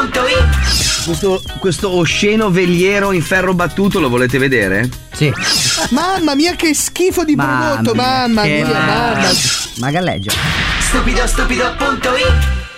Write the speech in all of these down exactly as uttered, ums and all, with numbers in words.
punto it. Questo, questo osceno veliero in ferro battuto lo volete vedere? Sì. Mamma mia che schifo di Mamma prodotto, mia, mamma che mia, ma- mamma. Ma galleggia. Stupido stupido punto it.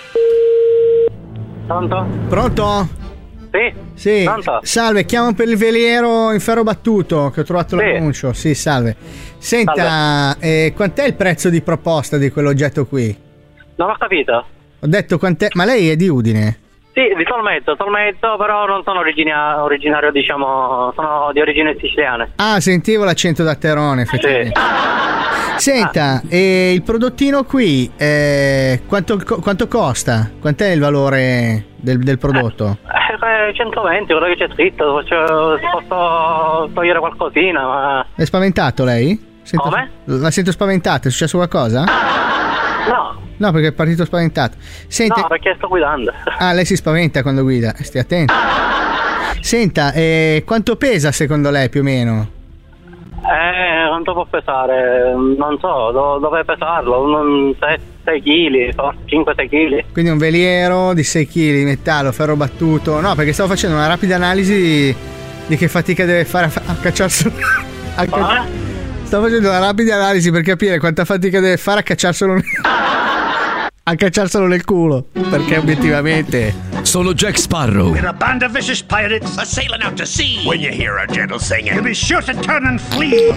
Pronto? Pronto? Sì? Sì. Pronto? Salve, chiamo per il veliero in ferro battuto che ho trovato Sì. l'annuncio. Sì, salve. Senta, Salve. eh, quant'è il prezzo di proposta di quell'oggetto qui? Non ho capito. Ho detto quant'è, ma lei è di Udine? Sì, di Tolmetto, Tolmetto, però non sono origina- originario, diciamo, sono di origine siciliane. Ah, sentivo l'accento da Terone, effettivamente. Senta, e il prodottino qui, eh, quanto, co- quanto costa? Quant'è il valore del, del prodotto? Eh, centoventi, quello che c'è scritto, cioè, posso togliere qualcosina, ma... È spaventato lei? Sento- Come? La sento spaventata, è successo qualcosa? No, No, perché è partito spaventato. Senta, no, perché sto guidando. ah, lei si spaventa quando guida, stia attento. Senta, eh, quanto pesa secondo lei più o meno? Eh, quanto può pesare? Non so, do- dove pesarlo? sei chili, cinque sei chili. Quindi un veliero di sei chili di metallo, ferro battuto. No, perché stavo facendo una rapida analisi di, di che fatica deve fare a, fa- a cacciarselo. A ca- Eh? Stavo facendo una rapida analisi per capire quanta fatica deve fare a cacciarselo a cacciarselo nel culo. Perché obiettivamente Sono Jack Sparrow. We're a band of vicious pirates. A sailing out to sea. When you hear our gentle singing, you be sure to turn and flee.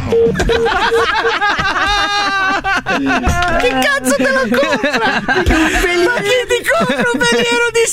che cazzo te lo compra? Ma chi ti compra un veliero di